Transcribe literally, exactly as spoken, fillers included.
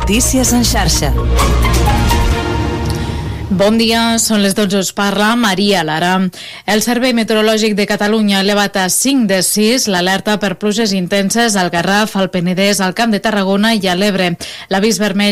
Notícies en xarxa. Bon dia, són les dotze, us parla Maria Lara. El Servei Meteorològic de Catalunya ha elevat a cinc de sis l'alerta per pluges intenses al Garraf, al Penedès, al Camp de Tarragona i a l'Ebre. L'avís vermell